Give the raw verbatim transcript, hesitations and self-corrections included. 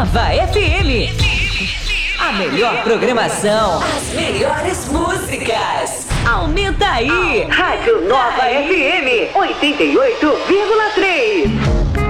Nova F M. A melhor programação, as melhores músicas. Aumenta aí. Rádio Nova F M oitenta e oito vírgula três.